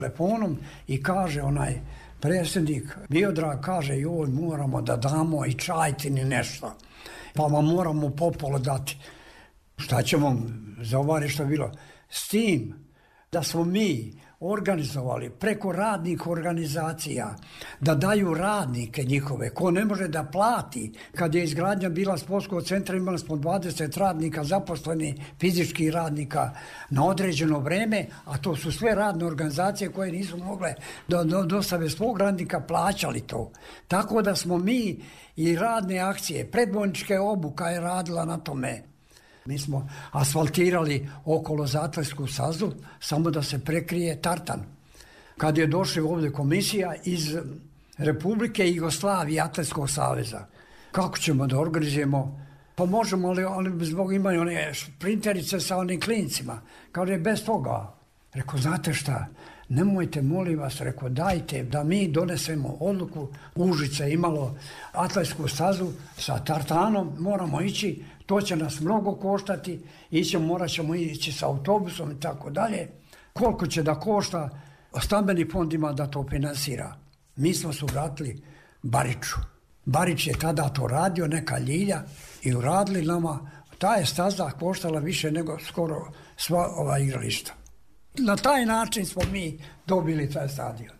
telefonom i kaže onaj predsjednik Biodrag, kaže joj moramo da damo i Čajtini nešto, pa vam moramo popolo dati. Šta ćemo za ovaj što je bilo? S tim da smo mi organizovali preko radnih organizacija da daju radnike njihove, ko ne može da plati. Kad je izgradnja bila sportskog centra, imali smo 20 radnika zaposleni, fizičkih radnika na određeno vreme, a to su sve radne organizacije koje nisu mogle da dostave svog radnika, plaćali to. Tako da smo mi i radne akcije, predvojničke obuka je radila na tome. Mi smo asfaltirali okolo zatvorsku stazu samo da se prekrije tartan. Kad je došla ovdje komisija iz Republike Jugoslavije Atletskog saveza, kako ćemo da organizujemo? Pa možemo, ali zbog imaju one sprinterice sa onim klincima. Kaže, bez toga. Rekao, znate šta, nemojte, molim vas, rekao, dajte da mi donesemo odluku. Užice imalo atletsku stazu sa tartanom, moramo ići, to će nas mnogo koštati, morat ćemo ići sa autobusom i tako dalje. Koliko će da košta, stambeni fond ima da to finansira. Mi smo se vratili Bariću. Barić je tada to radio, neka Ljilja, i uradili nama. Ta je staza koštala više nego skoro sva ova igrališta. Na taj način smo mi dobili taj stadion.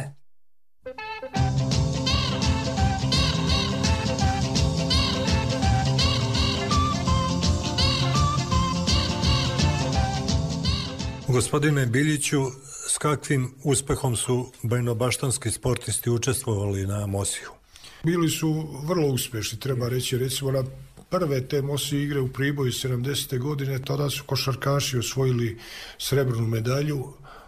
Gospodine Biljiću, s kakvim uspehom su bajnobaštanski sportisti učestvovali na Mosiju? Bili su vrlo uspješni, treba reći. Recimo na prve te Mosije igre u Priboju 70. godine, tada su košarkaši osvojili srebrnu medalju.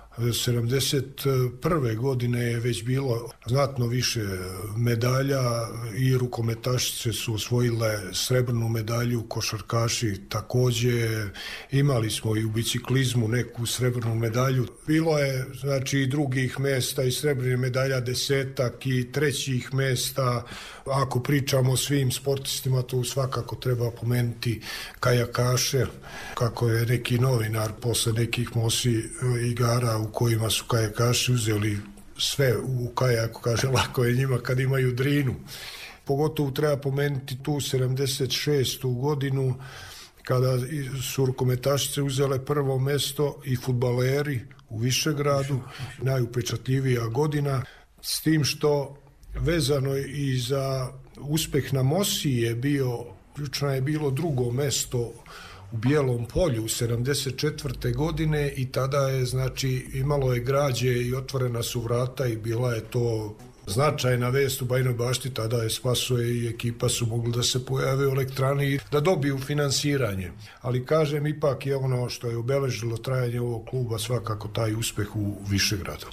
71. godine je već bilo znatno više medalja i rukometašice su osvojile srebrnu medalju, košarkaši također, imali smo i u biciklizmu neku srebrnu medalju. Bilo je znači i drugih mjesta i srebrnih medalja 10 i trećih mjesta. Ako pričamo o svim sportistima, tu svakako treba pomenuti kajakaše, kako je neki novinar posle nekih Mosi igara u kojima su kajakaši uzeli sve u kajaku, kaže lako je njima kad imaju drinu. Pogotovo treba pomenuti tu 76. godinu kada su rukometašice uzele prvo mesto i fudbaleri u Višegradu, najupečatljivija godina, s tim što vezano i za uspeh na Mosiji je bilo drugo mesto u Bijelom Polju 74. godine i tada je znači imalo je građe i otvorena su vrata i bila je to značajna vest u Bajnoj Bašti. Tada je Spasoje i ekipa su mogli da se pojave u elektrani i da dobiju finansiranje. Ali kažem, ipak je ono što je obeležilo trajanje ovog kluba svakako taj uspeh u Višegradu.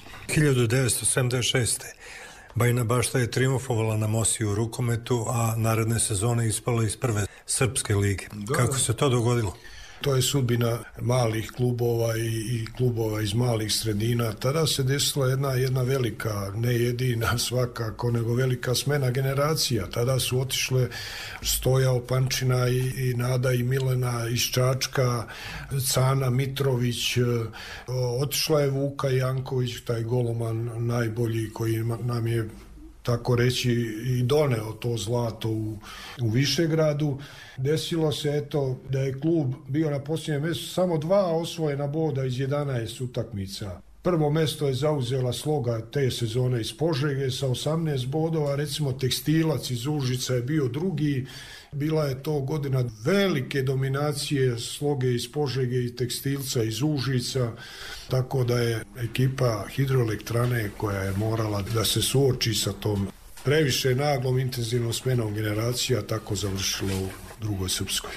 1976. Bajina Bašta je triumfovala na Mosiju u rukometu, a naredne sezone ispala iz prve srpske lige. Kako se to dogodilo? To je sudbina malih klubova i klubova iz malih sredina. Tada se desila jedna velika, ne jedina svakako, nego velika smena generacija. Tada su otišle Stoja Opančina i Nada i Milena iz Čačka, Cana Mitrović, otišla je Vuka Janković, taj goloman najbolji koji nam je tako reći i doneo to zlato u Višegradu. Desilo se eto da je klub bio na posljednjem mjestu, samo 2 osvojena boda iz 11 utakmica. Prvo mjesto je zauzela Sloga te sezone iz Požege sa 18 bodova, recimo Tekstilac iz Užica je bio drugi. Bila je to godina velike dominacije Sloge iz Požege i Tekstilca iz Užica, tako da je ekipa Hidroelektrane koja je morala da se suoči sa tom previše naglom intenzivnom smenom generacija tako završila u drugoj srpskoj.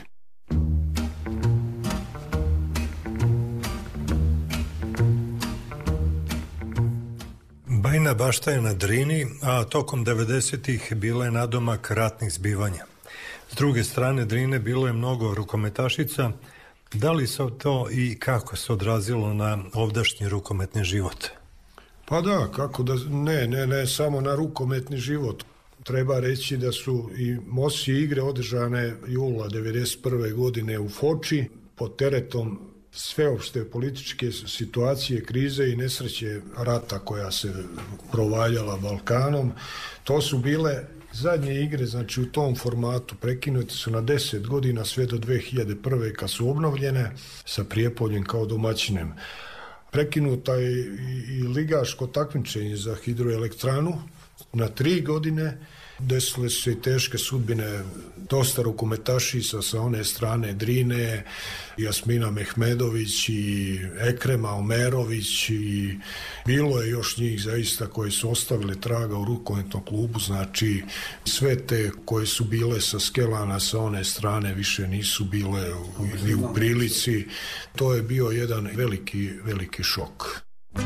Bajina Bašta je na Drini, a tokom 90-ih bila je nadomak ratnih zbivanja. S druge strane Drine bilo je mnogo rukometašica. Da li se to i kako se odrazilo na ovdašnji rukometni život? Pa da, kako da, ne samo na rukometni život. Treba reći da su i Mosi igre održane jula 1991. godine u Foči pod teretom sveopšte političke situacije, krize i nesreće rata koja se provaljala Balkanom. To su bile zadnje igre, znači u tom formatu prekinute su na 10 godina sve do 2001. kad su obnovljene sa Prijepoljem kao domaćinem. Prekinuta je i ligaško takmičenje za hidroelektranu na 3 godine. Desile su se i teške sudbine dosta rukometašica sa one strane Drine, Jasmina Mehmedović i Ekrema Omerović i bilo je još njih zaista koji su ostavili traga u rukometnom klubu, znači sve te koje su bile sa Skelana sa one strane više nisu bile u prilici. To je bio jedan veliki šok.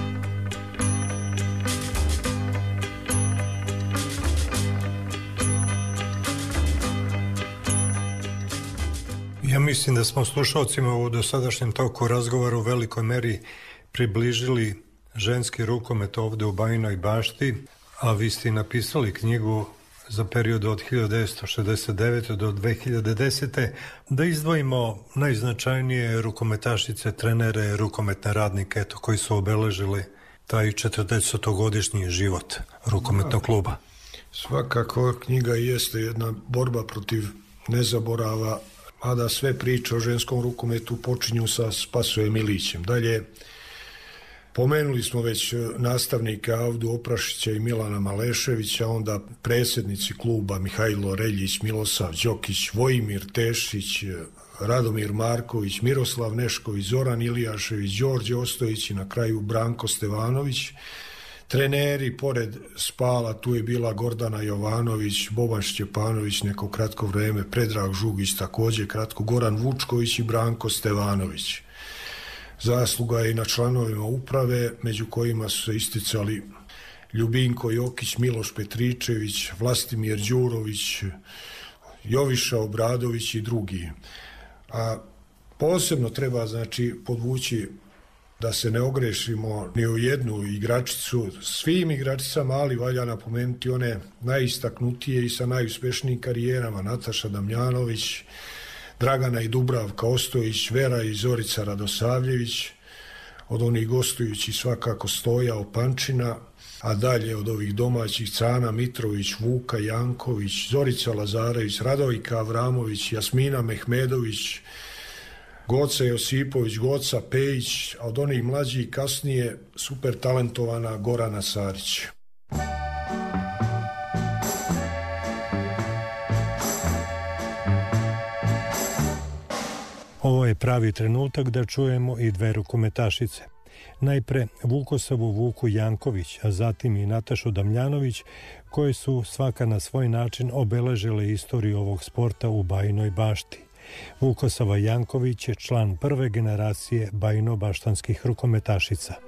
Ja mislim da smo slušalcima u dosadašnjem toku razgovora u velikoj meri približili ženski rukomet ovde u Bajinoj Bašti, a vi ste napisali knjigu za period od 1969. do 2010. da izdvojimo najznačajnije rukometašice, trenere, rukometne radnike koji su obeležili taj 40-godišnji život rukometnog kluba. Svakako knjiga jeste jedna borba protiv nezaborava, a da sve priče o ženskom rukometu počinju sa Spasojem Milićem. Dalje, pomenuli smo već nastavnike Avdu Oprašića i Milana Maleševića, onda predsjednici kluba Mihajlo Reljić, Milosav Đokić, Vojimir Tešić, Radomir Marković, Miroslav Nešković, Zoran Ilijašević, Đorđe Ostojić i na kraju Branko Stevanović. Treneri, pored Spala, tu je bila Gordana Jovanović, Boban Šćepanović neko kratko vreme, Predrag Žugić također kratko, Goran Vučković i Branko Stevanović. Zasluga je i na članovima uprave, među kojima su se isticali Ljubinko Jokić, Miloš Petričević, Vlastimir Đurović, Joviša Obradović i drugi. A posebno treba podvući da se ne ogrešimo ni u jednu igračicu, svim igračicama, ali valja napomenuti one najistaknutije i sa najuspešnijim karijerama, Nataša Damjanović, Dragana i Dubravka Ostojić, Vera i Zorica Radosavljević, od onih gostujući svakako Stoja Opančina, a dalje od ovih domaćih Cana Mitrović, Vuka Janković, Zorica Lazarević, Radovika Avramović, Jasmina Mehmedović, Goca Josipović, Goca Pejić, a od onih mlađih kasnije super talentovana Gorana Sarić. Ovo je pravi trenutak da čujemo i dve rukometašice. Najpre Vukosavu Vuku Janković, a zatim i Natašu Damljanović, koje su svaka na svoj način obeležile istoriju ovog sporta u Bajinoj Bašti. Vukosava Janković je član prve generacije bajinobaštanskih rukometašica.